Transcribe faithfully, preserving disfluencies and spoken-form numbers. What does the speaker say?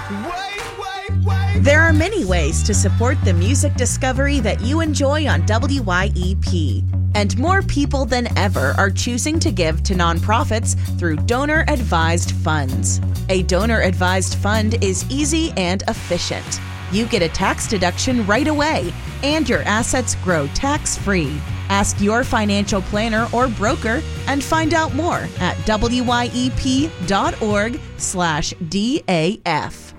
Wait, wait, wait. There are many ways to support the music discovery that you enjoy on W Y E P. And more people than ever are choosing to give to nonprofits through donor-advised funds. A donor-advised fund is easy and efficient. You get a tax deduction right away, and your assets grow tax-free. Ask your financial planner or broker and find out more at W Y E P dot org slash D A F.